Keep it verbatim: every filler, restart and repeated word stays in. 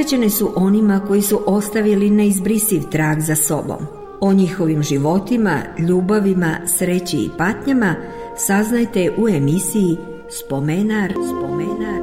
posvećene su onima koji su ostavili neizbrisiv trag za sobom. O njihovim životima, ljubavima, sreći i patnjama saznajte u emisiji Spomenar, Spomenar